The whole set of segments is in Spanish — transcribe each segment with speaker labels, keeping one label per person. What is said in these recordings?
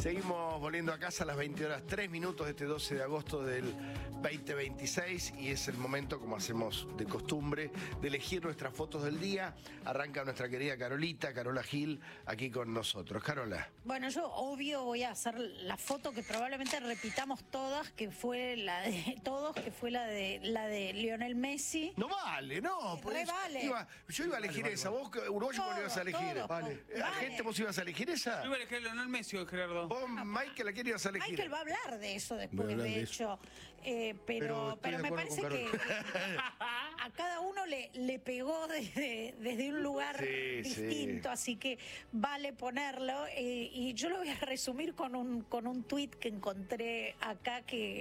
Speaker 1: Seguimos volviendo a casa a las 20 horas 3 minutos de este 12 de agosto del 2026 y es el momento, como hacemos de costumbre, de elegir nuestras fotos del día. Arranca nuestra querida Carola Gil, aquí con nosotros. Carola.
Speaker 2: Bueno, yo obvio voy a hacer la foto que probablemente repitamos todas, que fue la de todos, que fue la de Lionel Messi.
Speaker 1: No vale, no. Pues
Speaker 2: vale.
Speaker 1: Yo iba a elegir esa. Vos, uruguayo, ¿cuál ibas a elegir?
Speaker 2: Vale.
Speaker 1: Gente, ¿vos ibas a elegir esa?
Speaker 3: Yo iba a elegir a Lionel Messi o Gerardo.
Speaker 1: Vos, Michael, ¿a quién ibas a elegir?
Speaker 2: Michael va a hablar de eso después, de hecho. Pero me parece que a cada uno le pegó desde un lugar distinto, así que vale ponerlo. Y yo lo voy a resumir con un tuit que encontré acá que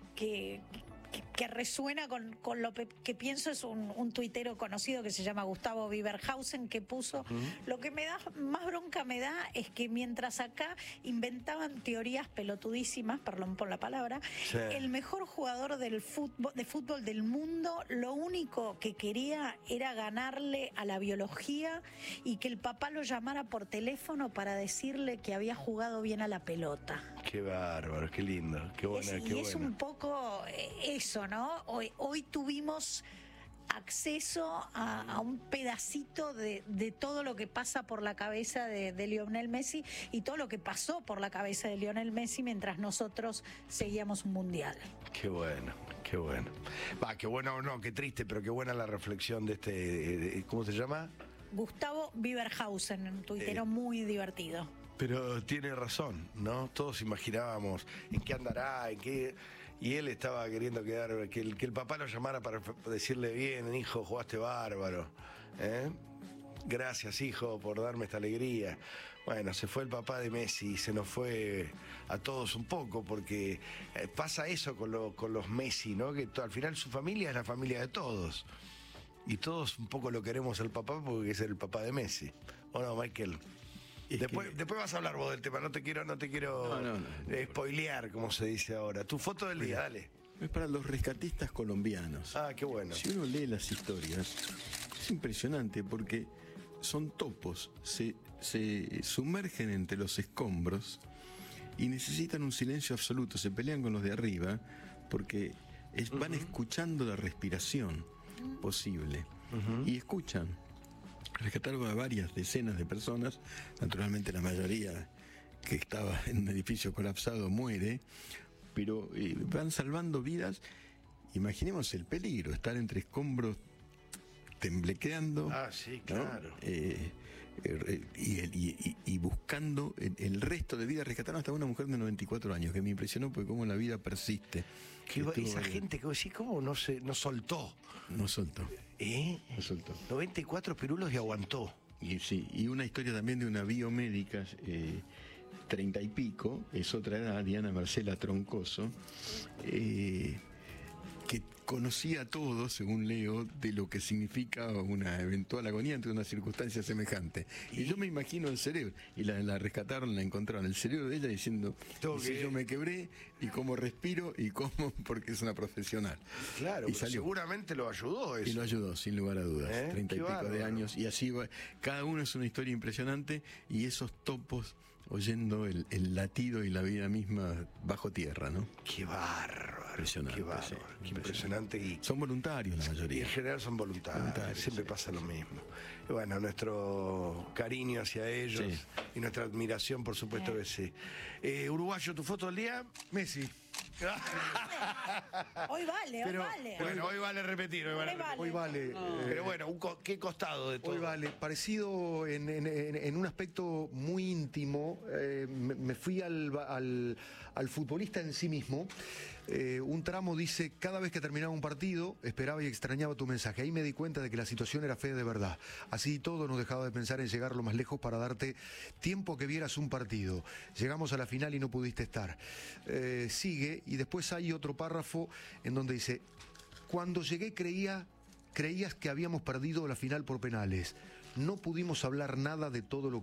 Speaker 2: resuena con lo que pienso. Es un tuitero conocido que se llama Gustavo Biberhausen, que puso: lo que me da más bronca es que mientras acá inventaban teorías pelotudísimas, perdón por la palabra, el mejor jugador de fútbol del mundo lo único que quería era ganarle a la biología y que el papá lo llamara por teléfono para decirle que había jugado bien a la pelota.
Speaker 1: Qué bárbaro, qué lindo, qué buena, qué
Speaker 2: es un poco eso, ¿no? Hoy tuvimos acceso a un pedacito de todo lo que pasa por la cabeza de Lionel Messi y todo lo que pasó por la cabeza de Lionel Messi mientras nosotros seguíamos un mundial.
Speaker 1: Qué bueno, qué bueno. Qué bueno, no, qué triste, pero qué buena la reflexión de este, ¿cómo se llama?
Speaker 2: Gustavo Biberhausen, un tuitero muy divertido.
Speaker 1: Pero tiene razón, ¿no? Todos imaginábamos en qué andará, en qué... Y él estaba queriendo que el papá lo llamara para decirle: bien, hijo, jugaste bárbaro. Gracias, hijo, por darme esta alegría. Bueno, se fue el papá de Messi y se nos fue a todos un poco, porque pasa eso con los Messi, ¿no? Que al final su familia es la familia de todos. Y todos un poco lo queremos al papá porque es el papá de Messi. ¿O no, Michael? Después vas a hablar vos del tema, no te quiero spoilear, como se dice ahora. Tu foto del día, dale.
Speaker 4: Es para los rescatistas colombianos.
Speaker 1: Qué bueno.
Speaker 4: Si uno lee las historias, es impresionante porque son topos, se sumergen entre los escombros y necesitan un silencio absoluto, se pelean con los de arriba porque van escuchando la respiración posible y escuchan. Rescataron a varias decenas de personas, naturalmente la mayoría que estaba en un edificio colapsado muere, pero van salvando vidas. Imaginemos el peligro, estar entre escombros temblequeando,
Speaker 1: sí, claro,
Speaker 4: ¿no? Y buscando el resto de vida. Rescataron hasta una mujer de 94 años, que me impresionó porque cómo la vida persiste.
Speaker 1: Esa gente que vos decís, ¿cómo no soltó?
Speaker 4: No soltó.
Speaker 1: No soltó. 94 pirulos y aguantó.
Speaker 4: Y una historia también de una biomédica, 30 y pico, es otra edad, Diana Marcela Troncoso, que conocía todo, según leo, de lo que significa una eventual agonía ante una circunstancia semejante. Y yo me imagino el cerebro, y la rescataron, la encontraron, el cerebro de ella diciendo: si yo me quebré, y cómo respiro, y cómo, porque es una profesional.
Speaker 1: Claro,
Speaker 4: y salió.
Speaker 1: Seguramente lo ayudó eso.
Speaker 4: Y lo ayudó, sin lugar a dudas. 30 y pico de años, y así va. Cada uno es una historia impresionante, y esos topos oyendo el latido y la vida misma bajo tierra, ¿no?
Speaker 1: Qué bárbaro.
Speaker 4: Impresionante.
Speaker 1: Qué bárbaro. Qué impresionante. Y
Speaker 4: son voluntarios la mayoría.
Speaker 1: En general son voluntarios. Siempre pasa lo mismo. Y bueno, nuestro cariño hacia ellos y nuestra admiración, por supuesto que sí. Uruguayo, ¿tu foto del día?
Speaker 5: Messi.
Speaker 2: Hoy vale.
Speaker 1: Bueno, hoy vale repetir.
Speaker 5: Hoy vale.
Speaker 1: Pero bueno, ¿qué costado de todo?
Speaker 5: Hoy vale. Parecido en un aspecto muy íntimo. Me fui al futbolista en sí mismo. Un tramo dice: cada vez que terminaba un partido, esperaba y extrañaba tu mensaje. Ahí me di cuenta de que la situación era fea de verdad. Así todo nos dejaba de pensar en llegar lo más lejos para darte tiempo que vieras un partido. Llegamos a la final y no pudiste estar. Sigue, y después hay otro párrafo en donde dice: cuando llegué creías que habíamos perdido la final por penales. No pudimos hablar nada de todo lo